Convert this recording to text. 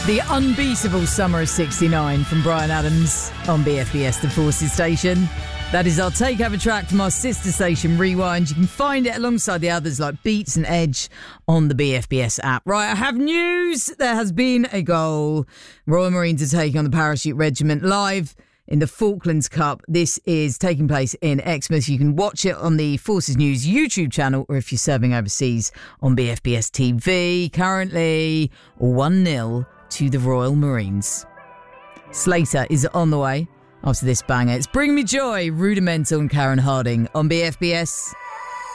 The unbeatable Summer of 69 from Bryan Adams on BFBS, the Forces station. That is our takeover track from our sister station, Rewind. You can find it alongside the others like Beats and Edge on the BFBS app. Right, I have news. There has been a goal. Royal Marines are taking on the Parachute Regiment live in the Falklands Cup. This is taking place in Exmouth. You can watch it on the Forces News YouTube channel, or if you're serving overseas on BFBS TV. Currently 1-0 to the Royal Marines. Slater is on the way after this banger. It's Bring Me Joy, Rudimental and Karen Harding on BFBS.